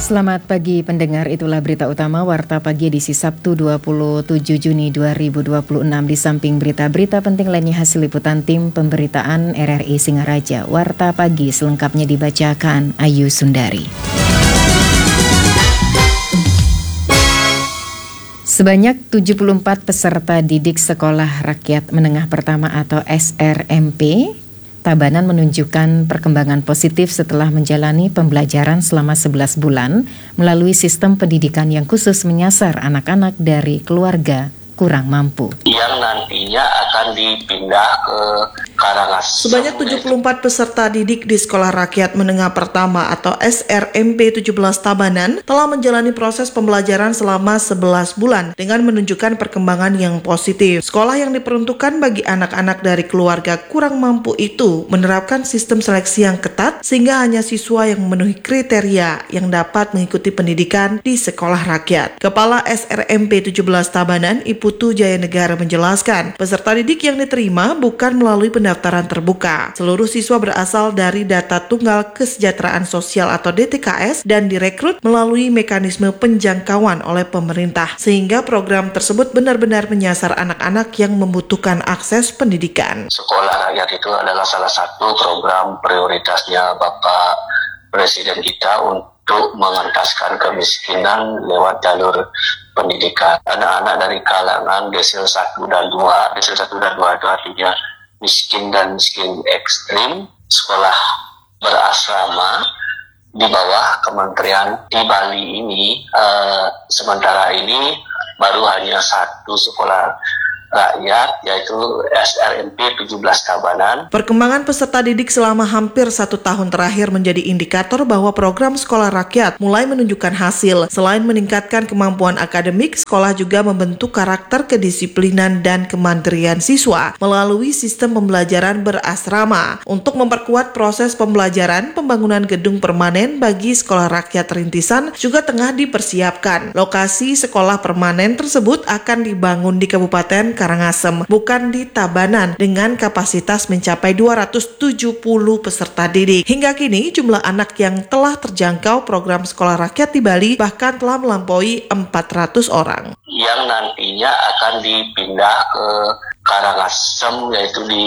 Selamat pagi pendengar, itulah berita utama Warta Pagi edisi Sabtu 27 Juni 2026. Di samping berita-berita penting lainnya hasil liputan tim pemberitaan RRI Singaraja. Warta Pagi selengkapnya dibacakan Ayu Sundari. Sebanyak 74 peserta didik Sekolah Rakyat Menengah Pertama atau SRMP Tabanan menunjukkan perkembangan positif setelah menjalani pembelajaran selama 11 bulan melalui sistem pendidikan yang khusus menyasar anak-anak dari keluarga kurang mampu. Yang nantinya akan dipindah ke Karangasem. Sebanyak 74 peserta didik di Sekolah Rakyat Menengah Pertama atau SRMP 17 Tabanan telah menjalani proses pembelajaran selama 11 bulan dengan menunjukkan perkembangan yang positif. Sekolah yang diperuntukkan bagi anak-anak dari keluarga kurang mampu itu menerapkan sistem seleksi yang ketat sehingga hanya siswa yang memenuhi kriteria yang dapat mengikuti pendidikan di Sekolah Rakyat. Kepala SRMP 17 Tabanan, Putu Jaya Negara menjelaskan, peserta didik yang diterima bukan melalui pendaftaran terbuka. Seluruh siswa berasal dari data tunggal kesejahteraan sosial atau DTKS dan direkrut melalui mekanisme penjangkauan oleh pemerintah, sehingga program tersebut benar-benar menyasar anak-anak yang membutuhkan akses pendidikan. Sekolah Rakyat itu adalah salah satu program prioritasnya Bapak Presiden kita untuk mengentaskan kemiskinan lewat jalur pendidikan. Anak-anak dari kalangan desil 1 dan 2, desil 1 dan 2 itu artinya miskin dan miskin ekstrim, sekolah berasrama di bawah kementerian di Bali ini, sementara ini baru hanya satu sekolah rakyat, yaitu SRMP 17 Tabanan. Perkembangan peserta didik selama hampir 1 tahun terakhir menjadi indikator bahwa program Sekolah Rakyat mulai menunjukkan hasil. Selain meningkatkan kemampuan akademik, sekolah juga membentuk karakter kedisiplinan dan kemandirian siswa melalui sistem pembelajaran berasrama. Untuk memperkuat proses pembelajaran, pembangunan gedung permanen bagi Sekolah Rakyat Rintisan juga tengah dipersiapkan. Lokasi sekolah permanen tersebut akan dibangun di Kabupaten Karangasem, bukan di Tabanan, dengan kapasitas mencapai 270 peserta didik. Hingga kini jumlah anak yang telah terjangkau program Sekolah Rakyat di Bali bahkan telah melampaui 400 orang. Yang nantinya akan dipindah ke Karangasem, yaitu di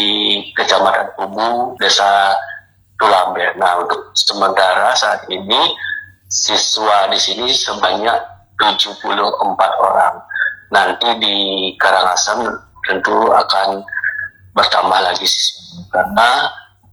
Kecamatan Ubu, Desa Tulamber. Nah, untuk sementara saat ini siswa di sini sebanyak 74 orang. Nanti di Karangasem tentu akan bertambah lagi karena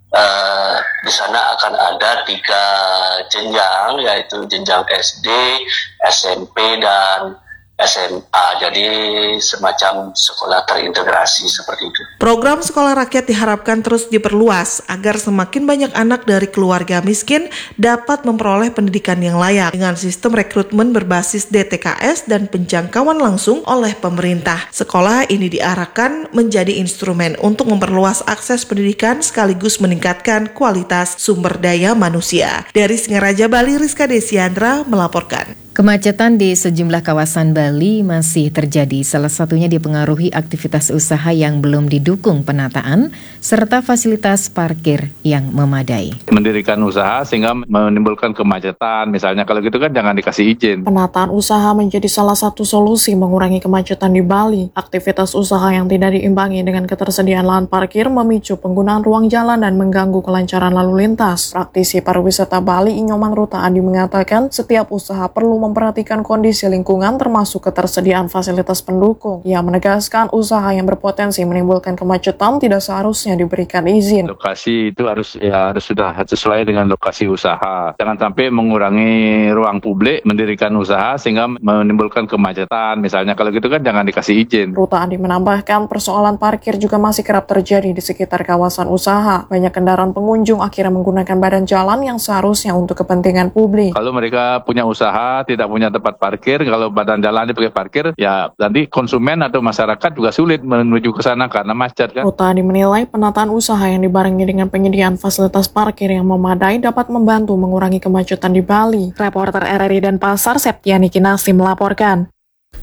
di sana akan ada 3 jenjang, yaitu jenjang SD, SMP, dan SMA, jadi semacam sekolah terintegrasi seperti itu. Program Sekolah Rakyat diharapkan terus diperluas agar semakin banyak anak dari keluarga miskin dapat memperoleh pendidikan yang layak dengan sistem rekrutmen berbasis DTKS dan penjangkauan langsung oleh pemerintah. Sekolah ini diarahkan menjadi instrumen untuk memperluas akses pendidikan sekaligus meningkatkan kualitas sumber daya manusia. Dari Singaraja, Bali, Rizka Desiandra melaporkan. Kemacetan di sejumlah kawasan Bali masih terjadi, salah satunya dipengaruhi aktivitas usaha yang belum didukung penataan, serta fasilitas parkir yang memadai. Mendirikan usaha sehingga menimbulkan kemacetan, misalnya kalau gitu kan jangan dikasih izin. Penataan usaha menjadi salah satu solusi mengurangi kemacetan di Bali. Aktivitas usaha yang tidak diimbangi dengan ketersediaan lahan parkir memicu penggunaan ruang jalan dan mengganggu kelancaran lalu lintas. Praktisi pariwisata Bali Inyoman Ruta Adi mengatakan setiap usaha perlu memperhatikan kondisi lingkungan termasuk ketersediaan fasilitas pendukung. Ia menegaskan usaha yang berpotensi menimbulkan kemacetan tidak seharusnya diberikan izin. Lokasi itu harus sudah sesuai dengan lokasi usaha. Jangan sampai mengurangi ruang publik, mendirikan usaha sehingga menimbulkan kemacetan. Misalnya kalau gitu kan jangan dikasih izin. Ruta Andi menambahkan persoalan parkir juga masih kerap terjadi di sekitar kawasan usaha. Banyak kendaraan pengunjung akhirnya menggunakan badan jalan yang seharusnya untuk kepentingan publik. Kalau mereka punya usaha, tidak punya tempat parkir, kalau badan jalan dipakai parkir, ya nanti konsumen atau masyarakat juga sulit menuju ke sana karena macet kan. Ruta Andi menilai penataan usaha yang dibarengi dengan penyediaan fasilitas parkir yang memadai dapat membantu mengurangi kemacetan di Bali. Reporter RRI Denpasar Septiani Kinasi melaporkan.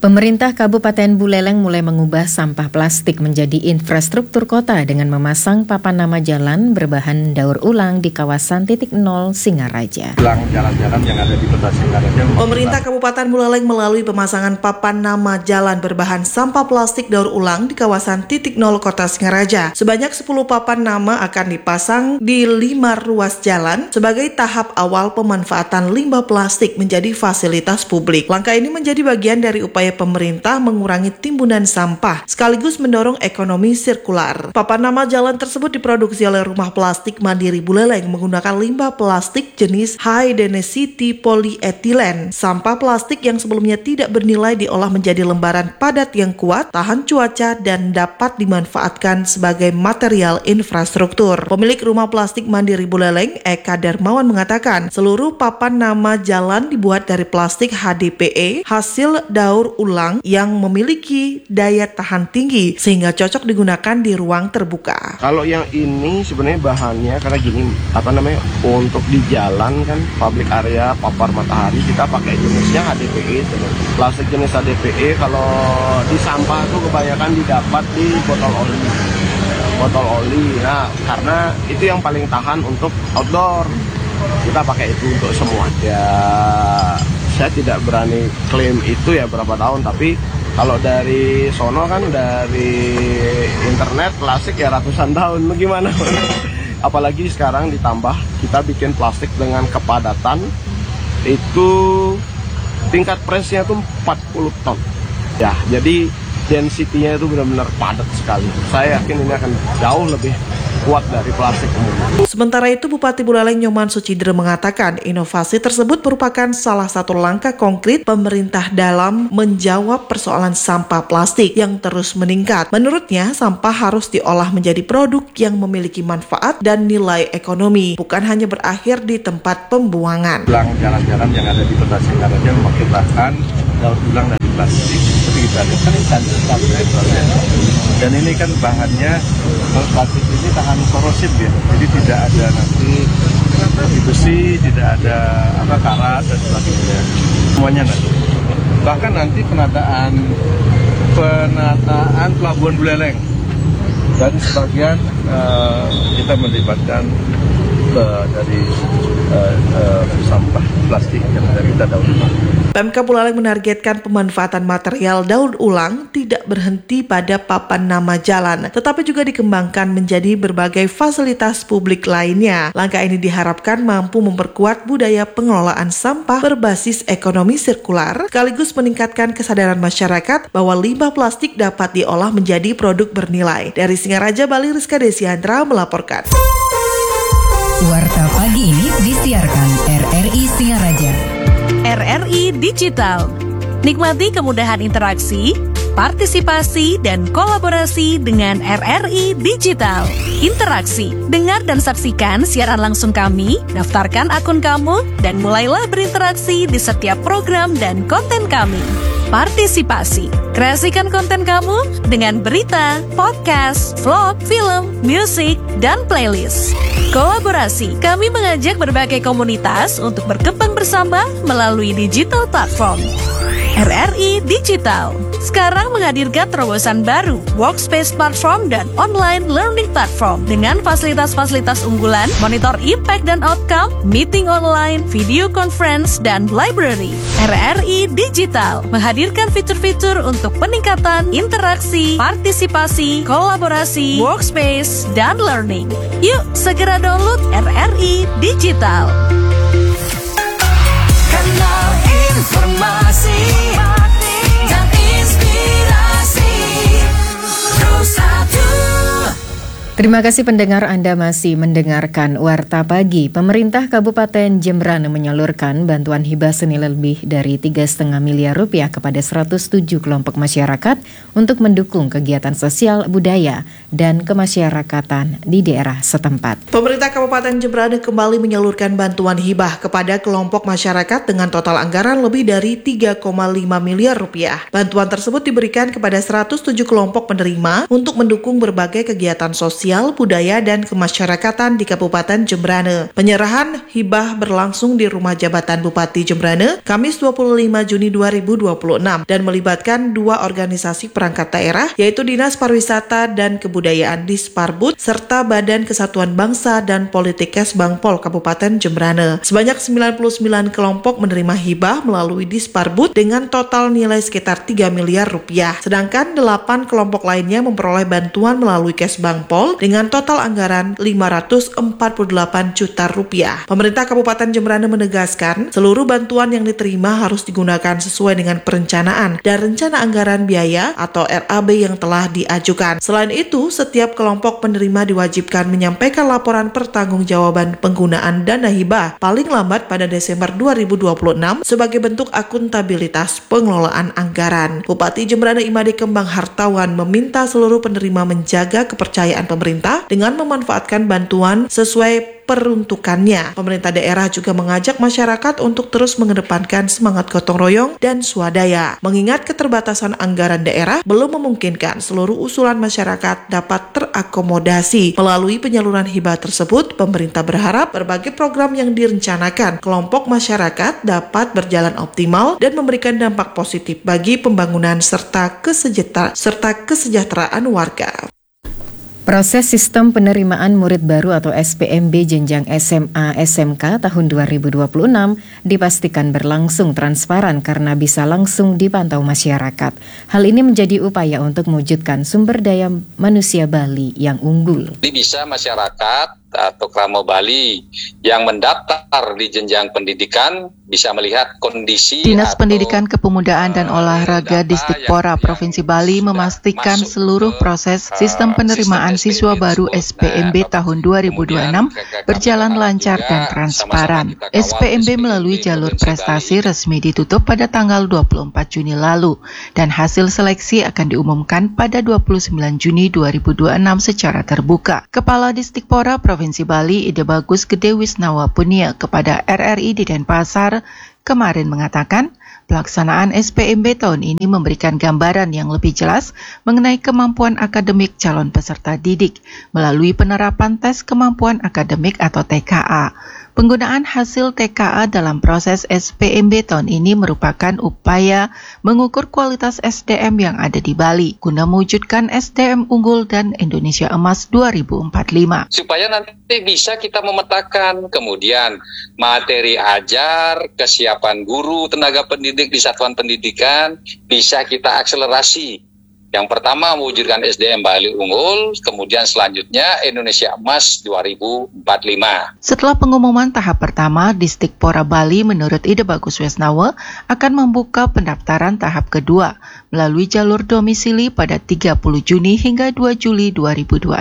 Pemerintah Kabupaten Buleleng mulai mengubah sampah plastik menjadi infrastruktur kota dengan memasang papan nama jalan berbahan daur ulang di kawasan titik nol Singaraja. Jalan-jalan yang ada di Kota Singaraja. Pemerintah Kabupaten Buleleng melalui pemasangan papan nama jalan berbahan sampah plastik daur ulang di kawasan titik nol Kota Singaraja. Sebanyak 10 papan nama akan dipasang di 5 ruas jalan sebagai tahap awal pemanfaatan limbah plastik menjadi fasilitas publik. Langkah ini menjadi bagian dari upaya pemerintah mengurangi timbunan sampah sekaligus mendorong ekonomi sirkular. Papan nama jalan tersebut diproduksi oleh Rumah Plastik Mandiri Buleleng menggunakan limbah plastik jenis high density polyethylene. Sampah plastik yang sebelumnya tidak bernilai diolah menjadi lembaran padat yang kuat, tahan cuaca, dan dapat dimanfaatkan sebagai material infrastruktur. Pemilik Rumah Plastik Mandiri Buleleng, Eka Darmawan, mengatakan seluruh papan nama jalan dibuat dari plastik HDPE hasil daur ulang yang memiliki daya tahan tinggi sehingga cocok digunakan di ruang terbuka. Kalau yang ini sebenarnya bahannya karena gini, untuk di jalan kan public area, papar matahari, kita pakai jenisnya HDPE. Plastik jenis HDPE kalau di sampah tuh kebanyakan didapat di botol oli. Nah, karena itu yang paling tahan untuk outdoor. Kita pakai itu untuk semua. Ya, saya tidak berani klaim itu ya berapa tahun, tapi kalau dari sono kan dari internet plastik ya ratusan tahun, gimana? Apalagi sekarang ditambah kita bikin plastik dengan kepadatan itu tingkat presnya tuh 40 ton. Ya, jadi density-nya itu benar-benar padat sekali. Saya yakin ini akan jauh lebih kuat dari plastik umum. Sementara itu, Bupati Buleleng Nyoman Sucidre mengatakan inovasi tersebut merupakan salah satu langkah konkret pemerintah dalam menjawab persoalan sampah plastik yang terus meningkat. Menurutnya, sampah harus diolah menjadi produk yang memiliki manfaat dan nilai ekonomi, bukan hanya berakhir di tempat pembuangan. Jalan-jalan yang ada di Kota Singaraja memakai bahan daur ulang dari plastik. Seperti kita lihat kan dan ini kan bahannya, kalau plastik ini tahan korosif ya, jadi tidak ada nanti besi, tidak ada karat dan sebagainya, semuanya nanti. Bahkan nanti penataan Pelabuhan Buleleng dan sebagian kita melibatkan dari sampah plastik yang dari kita daur ulang. Pemkab Buleleng menargetkan pemanfaatan material daur ulang tidak berhenti pada papan nama jalan, tetapi juga dikembangkan menjadi berbagai fasilitas publik lainnya. Langkah ini diharapkan mampu memperkuat budaya pengelolaan sampah berbasis ekonomi sirkular, sekaligus meningkatkan kesadaran masyarakat bahwa limbah plastik dapat diolah menjadi produk bernilai. Dari Singaraja, Bali, Rizka Desiandra melaporkan. Warta pagi ini disiarkan RRI Singaraja. RRI Digital. Nikmati kemudahan interaksi, partisipasi, dan kolaborasi dengan RRI Digital. Interaksi, dengar dan saksikan siaran langsung kami, daftarkan akun kamu, dan mulailah berinteraksi di setiap program dan konten kami. Partisipasi, kreasikan konten kamu dengan berita, podcast, vlog, film, musik, dan playlist. Kolaborasi, kami mengajak berbagai komunitas untuk berkembang bersama melalui digital platform. RRI Digital sekarang menghadirkan terobosan baru, workspace platform dan online learning platform dengan fasilitas-fasilitas unggulan, monitor impact dan outcome, meeting online, video conference, dan library. RRI Digital menghadirkan fitur-fitur untuk peningkatan interaksi, partisipasi, kolaborasi, workspace, dan learning. Yuk, segera download RRI Digital. Kanal informasi dan inspirasi Pro1. Terima kasih pendengar, Anda masih mendengarkan Warta Pagi. Pemerintah Kabupaten Jembrane menyalurkan bantuan hibah senilai lebih dari 3,5 miliar rupiah kepada 107 kelompok masyarakat untuk mendukung kegiatan sosial, budaya, dan kemasyarakatan di daerah setempat. Pemerintah Kabupaten Jembrane kembali menyalurkan bantuan hibah kepada kelompok masyarakat dengan total anggaran lebih dari 3,5 miliar rupiah. Bantuan tersebut diberikan kepada 107 kelompok penerima untuk mendukung berbagai kegiatan sosial Sosial, Budaya, dan Kemasyarakatan di Kabupaten Jembrane. Penyerahan hibah berlangsung di Rumah Jabatan Bupati Jembrane, Kamis 25 Juni 2026 dan melibatkan dua organisasi perangkat daerah, yaitu Dinas Pariwisata dan Kebudayaan Disparbud, serta Badan Kesatuan Bangsa dan Politik Kesbangpol Kabupaten Jembrane. Sebanyak 99 kelompok menerima hibah melalui Disparbud dengan total nilai sekitar 3 miliar rupiah. Sedangkan 8 kelompok lainnya memperoleh bantuan melalui Kesbangpol dengan total anggaran 548 juta rupiah. Pemerintah Kabupaten Jembrane menegaskan seluruh bantuan yang diterima harus digunakan sesuai dengan perencanaan dan rencana anggaran biaya atau RAB yang telah diajukan. Selain itu, setiap kelompok penerima diwajibkan menyampaikan laporan pertanggungjawaban penggunaan dana hibah paling lambat pada Desember 2026 sebagai bentuk akuntabilitas pengelolaan anggaran. Bupati Jembrane Imade Kembang Hartawan meminta seluruh penerima menjaga kepercayaan pemerintah dengan memanfaatkan bantuan sesuai peruntukannya. Pemerintah daerah juga mengajak masyarakat untuk terus mengedepankan semangat gotong royong dan swadaya. Mengingat keterbatasan anggaran daerah belum memungkinkan seluruh usulan masyarakat dapat terakomodasi. Melalui penyaluran hibah tersebut, pemerintah berharap berbagai program yang direncanakan kelompok masyarakat dapat berjalan optimal dan memberikan dampak positif bagi pembangunan serta kesejahteraan warga. Proses sistem penerimaan murid baru atau SPMB jenjang SMA SMK tahun 2026 dipastikan berlangsung transparan karena bisa langsung dipantau masyarakat. Hal ini menjadi upaya untuk mewujudkan sumber daya manusia Bali yang unggul. Bisa masyarakat atau Kramo Bali yang mendaftar di jenjang pendidikan bisa melihat kondisi. Dinas Pendidikan Kepemudaan dan Olahraga Distikpora Provinsi Bali memastikan seluruh proses sistem penerimaan siswa baru SPMB tahun 2026 berjalan lancar dan transparan. SPMB melalui jalur prestasi resmi ditutup pada tanggal 24 Juni lalu dan hasil seleksi akan diumumkan pada 29 Juni 2026 secara terbuka. Kepala Distikpora Provinsi Bali Ide Bagus Gede Wisnawa Punia kepada RRI di Denpasar kemarin mengatakan pelaksanaan SPMB tahun ini memberikan gambaran yang lebih jelas mengenai kemampuan akademik calon peserta didik melalui penerapan tes kemampuan akademik atau TKA. Penggunaan hasil TKA dalam proses SPMB tahun ini merupakan upaya mengukur kualitas SDM yang ada di Bali guna mewujudkan SDM unggul dan Indonesia Emas 2045. Supaya nanti bisa kita memetakan kemudian materi ajar, kesiapan guru, tenaga pendidik di satuan pendidikan bisa kita akselerasi. Yang pertama mewujudkan SDM Bali unggul, kemudian selanjutnya Indonesia Emas 2045. Setelah pengumuman tahap pertama, Distikpora Bali menurut Ide Bagus Wisnawa akan membuka pendaftaran tahap kedua melalui jalur domisili pada 30 Juni hingga 2 Juli 2026.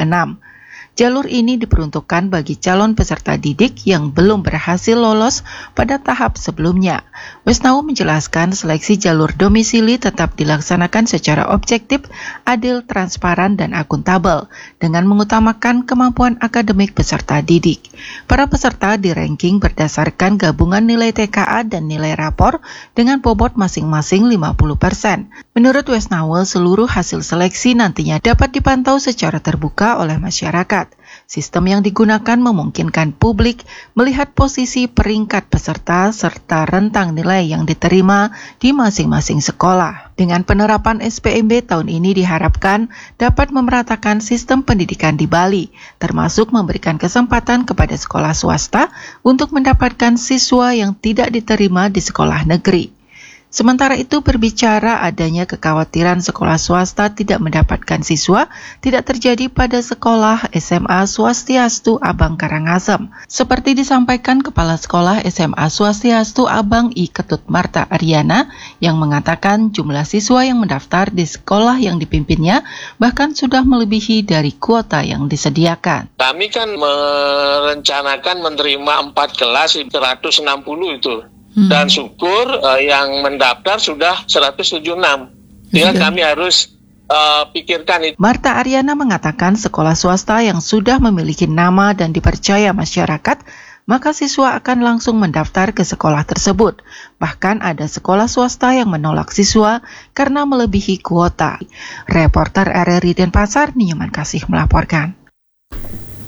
Jalur ini diperuntukkan bagi calon peserta didik yang belum berhasil lolos pada tahap sebelumnya. Wisnawa menjelaskan seleksi jalur domisili tetap dilaksanakan secara objektif, adil, transparan, dan akuntabel dengan mengutamakan kemampuan akademik peserta didik. Para peserta di-ranking berdasarkan gabungan nilai TKA dan nilai rapor dengan bobot masing-masing 50%. Menurut Wisnawa, seluruh hasil seleksi nantinya dapat dipantau secara terbuka oleh masyarakat. Sistem yang digunakan memungkinkan publik melihat posisi peringkat peserta serta rentang nilai yang diterima di masing-masing sekolah. Dengan penerapan SPMB tahun ini diharapkan dapat memeratakan sistem pendidikan di Bali, termasuk memberikan kesempatan kepada sekolah swasta untuk mendapatkan siswa yang tidak diterima di sekolah negeri. Sementara itu, berbicara adanya kekhawatiran sekolah swasta tidak mendapatkan siswa tidak terjadi pada sekolah SMA Swastiastu Abang Karangasem. Seperti disampaikan Kepala Sekolah SMA Swastiastu Abang I Ketut Marta Aryana yang mengatakan jumlah siswa yang mendaftar di sekolah yang dipimpinnya bahkan sudah melebihi dari kuota yang disediakan. Kami kan merencanakan menerima 4 kelas 160 itu. Dan syukur yang mendaftar sudah 176. Tinggal kami harus pikirkan itu. Marta Aryana mengatakan sekolah swasta yang sudah memiliki nama dan dipercaya masyarakat, maka siswa akan langsung mendaftar ke sekolah tersebut. Bahkan ada sekolah swasta yang menolak siswa karena melebihi kuota. Reporter RRI Denpasar, Nyoman Kasih melaporkan.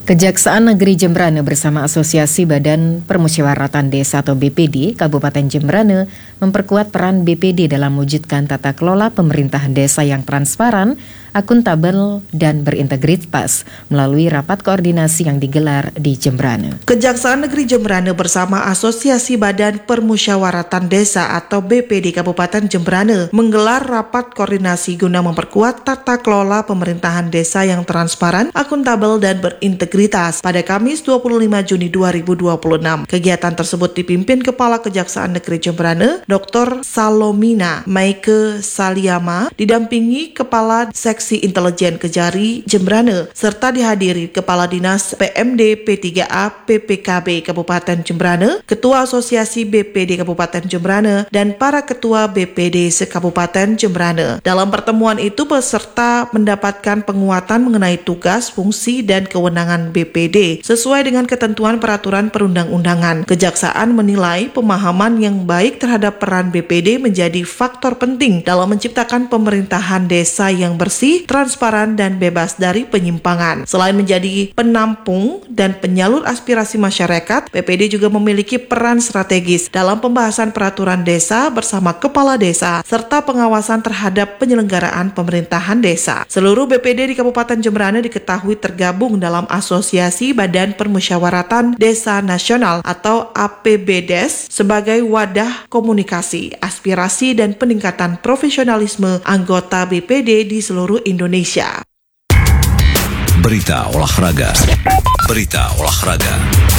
Kejaksaan Negeri Jembrane bersama Asosiasi Badan Permusyawaratan Desa atau BPD Kabupaten Jembrane memperkuat peran BPD dalam mewujudkan tata kelola pemerintahan desa yang transparan, akuntabel, dan berintegritas melalui rapat koordinasi yang digelar di Jembrane. Kejaksaan Negeri Jembrane bersama Asosiasi Badan Permusyawaratan Desa atau BPD Kabupaten Jembrane menggelar rapat koordinasi guna memperkuat tata kelola pemerintahan desa yang transparan, akuntabel, dan berintegritas pada Kamis 25 Juni 2026. Kegiatan tersebut dipimpin Kepala Kejaksaan Negeri Jembrane, Dr. Salomina Maike Saliama, didampingi Kepala Seksi Intelijen Kejari Jembrane, serta dihadiri Kepala Dinas PMD P3A PPKB Kabupaten Jembrane, Ketua Asosiasi BPD Kabupaten Jembrane, dan para Ketua BPD se-Kabupaten Jembrane. Dalam pertemuan itu peserta mendapatkan penguatan mengenai tugas, fungsi, dan kewenangan BPD sesuai dengan ketentuan peraturan perundang-undangan. Kejaksaan menilai pemahaman yang baik terhadap peran BPD menjadi faktor penting dalam menciptakan pemerintahan desa yang bersih, transparan, dan bebas dari penyimpangan. Selain menjadi penampung dan penyalur aspirasi masyarakat, BPD juga memiliki peran strategis dalam pembahasan peraturan desa bersama kepala desa serta pengawasan terhadap penyelenggaraan pemerintahan desa. Seluruh BPD di Kabupaten Jembrane diketahui tergabung dalam Asosiasi Badan Permusyawaratan Desa Nasional atau APBDes sebagai wadah komunikasi, aspirasi, dan peningkatan profesionalisme anggota BPD di seluruh Indonesia. Berita olahraga. Berita olahraga.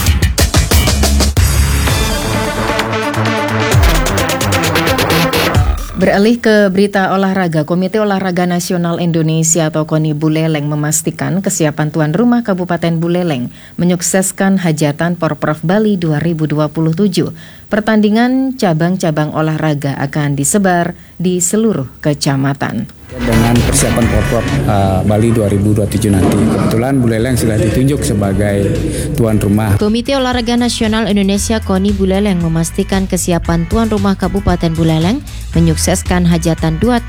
Beralih ke berita olahraga, Komite Olahraga Nasional Indonesia atau KONI Buleleng memastikan kesiapan tuan rumah Kabupaten Buleleng menyukseskan hajatan Porprov Bali 2027. Pertandingan cabang-cabang olahraga akan disebar di seluruh kecamatan. Dengan persiapan Porprov Bali 2027 nanti, kebetulan Buleleng sudah ditunjuk sebagai tuan rumah. Komite Olahraga Nasional Indonesia KONI Buleleng memastikan kesiapan tuan rumah Kabupaten Buleleng menyukseskan hajatan 2